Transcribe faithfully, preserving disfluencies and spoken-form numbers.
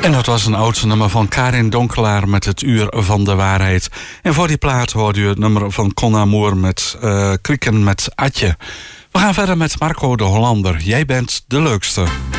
En dat was een oud nummer van Karin Donkelaar met Het Uur van de Waarheid. En voor die plaat hoorde u het nummer van Con Amour met uh, Krieken met Atje. We gaan verder met Marco de Hollander. Jij bent de leukste.